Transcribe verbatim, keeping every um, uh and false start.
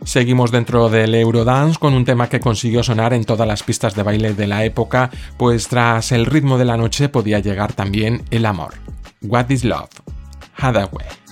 Seguimos dentro del Eurodance con un tema que consiguió sonar en todas las pistas de baile de la época, pues tras el ritmo de la noche podía llegar también el amor. What is Love? Hathaway.